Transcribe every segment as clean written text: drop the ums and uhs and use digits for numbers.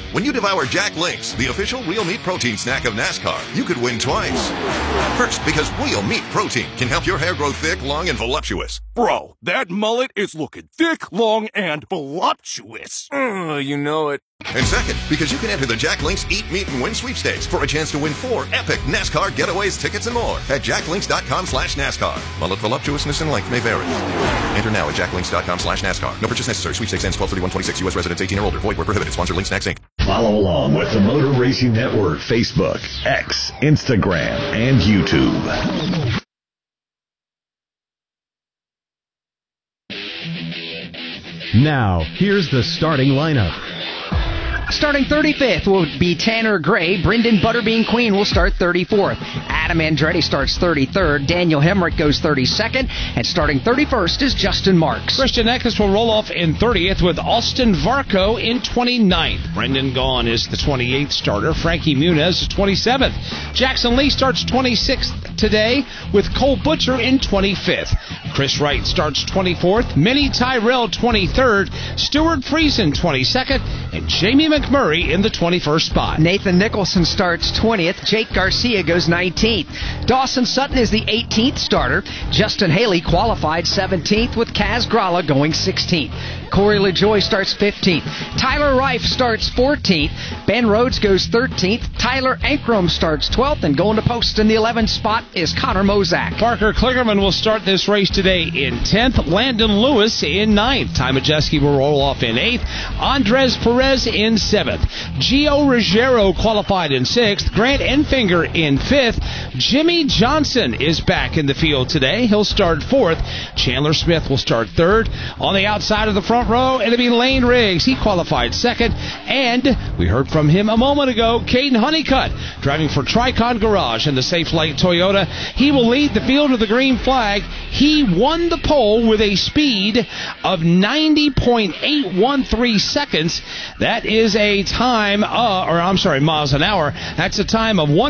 When you devour Jack Links, the official real meat protein snack of NASCAR, you could win twice. First, because real meat protein can help your hair grow thick, long, and voluptuous. Bro, that mullet is looking thick, long, and voluptuous. You know it. And second, because you can enter the Jack Links Eat, Meet, and Win sweepstakes for a chance to win 4 epic NASCAR getaways, tickets, and more at jacklinks.com/NASCAR. Mullet voluptuousness and length may vary. Enter now at jacklinks.com/NASCAR. No purchase necessary. Sweepstakes ends 12/31/26. U.S. residents 18 or older. Void where prohibited. Sponsor Link Snacks, Inc. Follow along with the Motor Racing Network Facebook, X, Instagram, and YouTube. Now, here's the starting lineup. Starting 35th will be Tanner Gray. Brendan Butterbean Queen will start 34th. Adam Andretti starts 33rd. Daniel Hemrick goes 32nd. And starting 31st is Justin Marks. Christian Eckes will roll off in 30th with Austin Varco in 29th. Brendan Gaughan is the 28th starter. Frankie Muniz is 27th. Jackson Lee starts 26th today with Cole Butcher in 25th. Chris Wright starts 24th. Minnie Tyrell 23rd. Stuart Friesen 22nd. And Jamie McMurray in the 21st spot. Nathan Nicholson starts 20th. Jake Garcia goes 19th. Dawson Sutton is the 18th starter. Justin Haley qualified 17th with Kaz Gralla going 16th. Corey LaJoie starts 15th. Tyler Reif starts 14th. Ben Rhodes goes 13th. Tyler Ankrum starts 12th. And going to post in the 11th spot is Connor Mozak. Parker Kligerman will start this race today in 10th. Landon Lewis in 9th. Ty Majeski will roll off in 8th. Andres Perez in 7th. Gio Ruggiero qualified in 6th. Grant Enfinger in 5th. Jimmy Johnson is back in the field today. He'll start 4th. Chandler Smith will start 3rd. On the outside of the front row, it'll be Lane Riggs. He qualified 2nd. And we heard from him a moment ago, Caden Honeycutt, driving for Tricon Garage in the Safe Light Toyota. He will lead the field with the green flag. He won the pole with a speed of 90.813 seconds. That is a time, miles an hour. That's a time of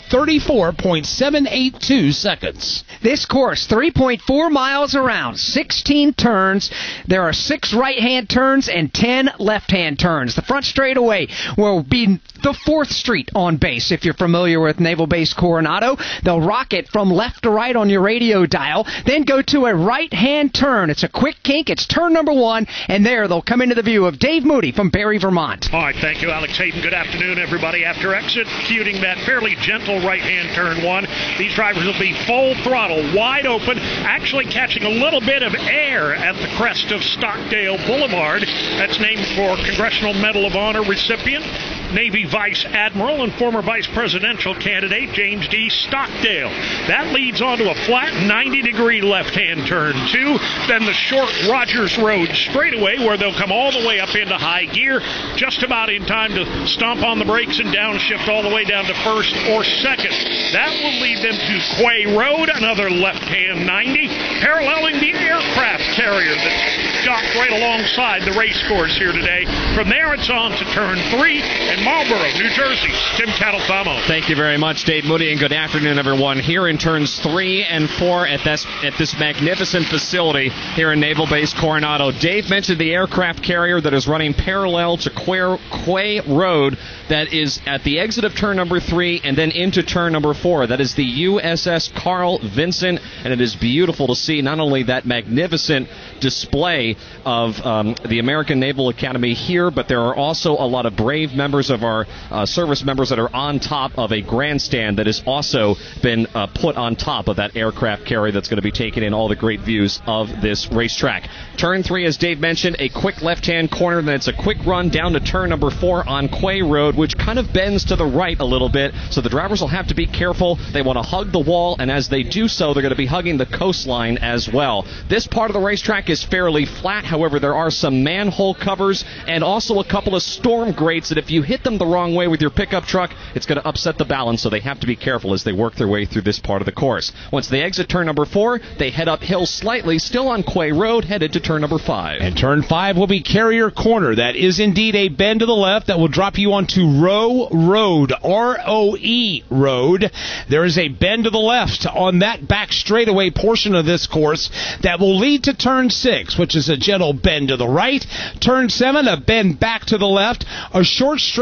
134.782 seconds. This course, 3.4 miles around, 16 turns. There are 6 right-hand turns and 10 left-hand turns. The front straightaway will be the 4th Street on base. If you're familiar with Naval Base Coronado, they'll rock it from left to right on your radio dial, then go to a right-hand turn. It's a quick kink. It's turn number 1, and there they'll come into the view of Dave Moody from Barry, Vermont. All right, thank you, Alex Hayden. Good afternoon, everybody. After executing that fairly gentle right-hand turn 1, these drivers will be full throttle, wide open, actually catching a little bit of air at the crest of Stockdale Boulevard. That's named for Congressional Medal of Honor recipient, Navy Vice Admiral and former Vice Presidential candidate James D. Stockdale. That leads onto a flat 90-degree left-hand turn 2, then the short Rogers Road straightaway where they'll come all the way up into high gear, just about in time to stomp on the brakes and downshift all the way down to 1st or 2nd. That will lead them to Quay Road, another left-hand 90, paralleling the aircraft carrier that's docked right alongside the race course here today. From there, it's on to turn 3 in Marlboro, New Jersey. Tim Catalfamo. Thank you very much, Dave Moody, and good afternoon, everyone. Here in turns 3 and 4 at this magnificent facility here in Naval Base Coronado. Dave mentioned the aircraft carrier that is running parallel to Quay Road. That is at the exit of turn number 3 and then into turn number 4. That is the USS Carl Vinson, and it is beautiful to see not only that magnificent display of the American Naval Academy here, but there are also a lot of brave members of our service members that are on top of a grandstand that has also been put on top of that aircraft carrier that's going to be taking in all the great views of this racetrack. Turn 3, as Dave mentioned, a quick left-hand corner, then it's a quick run down to turn number 4 on Quay Road, which kind of bends to the right a little bit, so the drivers will have to be careful. They want to hug the wall, and as they do so, they're going to be hugging the coastline as well. This part of the racetrack is fairly flat. However, there are some manhole covers and also a couple of storm grates that if you hit them the wrong way with your pickup truck, it's going to upset the balance, so they have to be careful as they work their way through this part of the course. Once they exit turn number 4, they head uphill slightly, still on Quay Road, headed to turn number 5. And turn 5 will be Carrier Corner. That is indeed a bend to the left that will drop you onto Roe Road, R-O-E Road. There is a bend to the left on that back straightaway portion of this course that will lead to turn 6, which is a gentle bend to the right. Turn 7, a bend back to the left. A short straight